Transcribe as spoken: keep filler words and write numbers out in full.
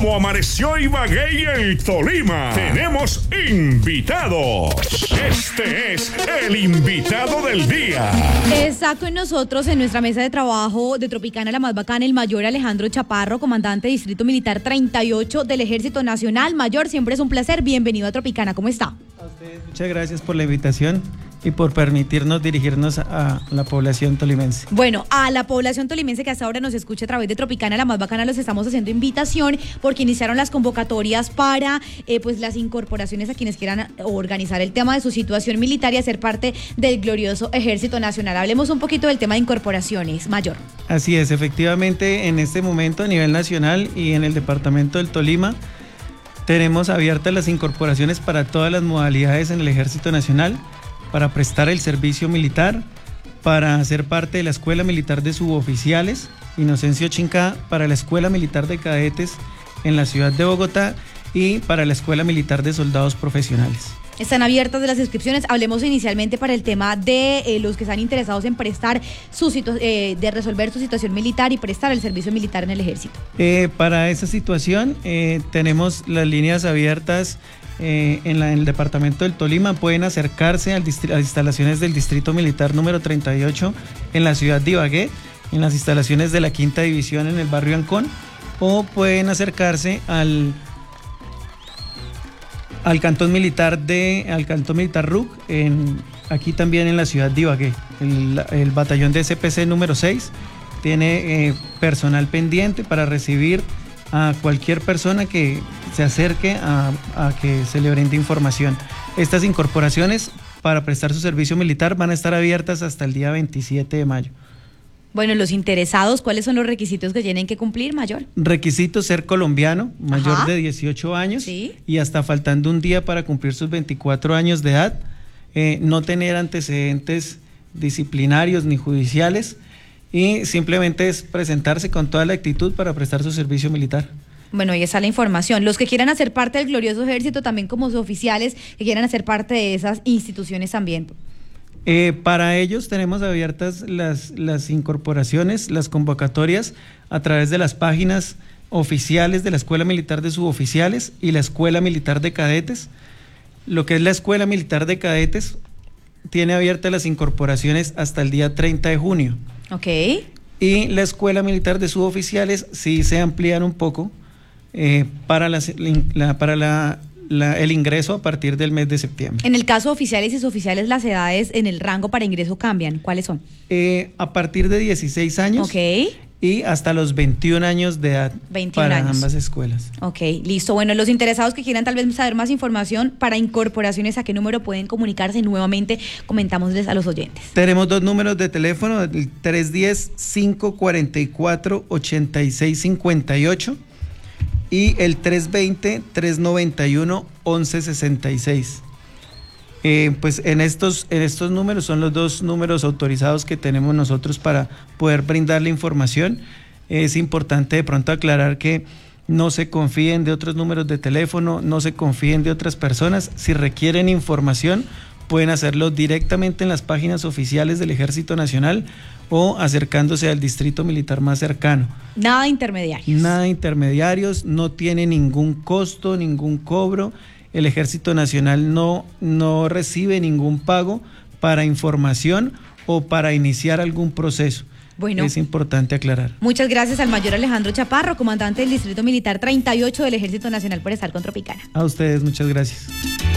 ¿Cómo amaneció Ibagué y el Tolima? Tenemos invitados. Este es el invitado del día. Está con nosotros en nuestra mesa de trabajo de Tropicana la más bacana, el mayor Alejandro Chaparro, comandante Distrito Militar treinta y ocho del Ejército Nacional. Mayor, siempre es un placer. Bienvenido a Tropicana. ¿Cómo está? A ustedes, muchas gracias por la invitación y por permitirnos dirigirnos a la población tolimense. Bueno, a la población tolimense que hasta ahora nos escucha a través de Tropicana la más bacana, los estamos haciendo invitación porque iniciaron las convocatorias para eh, pues las incorporaciones a quienes quieran organizar el tema de su situación militar y hacer parte del glorioso Ejército Nacional. Hablemos un poquito del tema de incorporaciones, Mayor. Así es, efectivamente, en este momento a nivel nacional y en el departamento del Tolima tenemos abiertas las incorporaciones para todas las modalidades en el Ejército Nacional, para prestar el servicio militar, para ser parte de la Escuela Militar de Suboficiales, Inocencio Chincá, para la Escuela Militar de Cadetes en la ciudad de Bogotá y para la Escuela Militar de Soldados Profesionales. Están abiertas de las inscripciones. Hablemos inicialmente para el tema de eh, los que están interesados en prestar su situ- eh, de resolver su situación militar y prestar el servicio militar en el ejército. Eh, para esa situación eh, tenemos las líneas abiertas eh, en, la, en el departamento del Tolima. Pueden acercarse al distri- a las instalaciones del Distrito Militar número treinta y ocho en la ciudad de Ibagué, en las instalaciones de la quinta división en el barrio Ancón, o pueden acercarse al al cantón militar de al cantón militar R U C, en, aquí también en la ciudad de Ibagué. El, el batallón de S P C número seis tiene eh, personal pendiente para recibir a cualquier persona que se acerque a, a que se le brinde información. Estas incorporaciones para prestar su servicio militar van a estar abiertas hasta el día veintisiete de mayo. Bueno, los interesados, ¿cuáles son los requisitos que tienen que cumplir, Mayor? Requisitos: ser colombiano, mayor Ajá. de dieciocho años, ¿sí? Y hasta faltando un día para cumplir sus veinticuatro años de edad, eh, no tener antecedentes disciplinarios ni judiciales y simplemente es presentarse con toda la actitud para prestar su servicio militar. Bueno, ahí está la información. Los que quieran hacer parte del glorioso ejército, también como oficiales, que quieran hacer parte de esas instituciones también. Eh, para ellos tenemos abiertas las, las incorporaciones, las convocatorias a través de las páginas oficiales de la Escuela Militar de Suboficiales y la Escuela Militar de Cadetes. Lo que es la Escuela Militar de Cadetes tiene abiertas las incorporaciones hasta el día treinta de junio. Ok. Y la Escuela Militar de Suboficiales sí se amplían un poco eh, para, las, la, para la... La, el ingreso a partir del mes de septiembre. En el caso de oficiales y suboficiales, las edades en el rango para ingreso cambian. ¿Cuáles son? Eh, a partir de dieciséis años. Ok. Y hasta los veintiún años de edad veintiún para años. ambas escuelas. Ok, listo. Bueno, los interesados que quieran tal vez saber más información para incorporaciones, ¿a qué número pueden comunicarse? Nuevamente, comentámosles a los oyentes. Tenemos dos números de teléfono, el tres uno cero, cinco cuatro cuatro, ocho seis cinco ocho y el tres dos cero, tres nueve uno, once sesenta y seis. Eh, pues en estos, en estos números son los dos números autorizados que tenemos nosotros para poder brindar la información. Es importante de pronto aclarar que no se confíen de otros números de teléfono, no se confíen de otras personas. Si requieren información, pueden hacerlo directamente en las páginas oficiales del Ejército Nacional o acercándose al distrito militar más cercano. Nada de intermediarios. Nada de intermediarios, no tiene ningún costo, ningún cobro. El Ejército Nacional no, no recibe ningún pago para información o para iniciar algún proceso. Bueno, es importante aclarar. Muchas gracias al mayor Alejandro Chaparro, comandante del Distrito Militar treinta y ocho del Ejército Nacional, por estar con Tropicana. A ustedes, muchas gracias.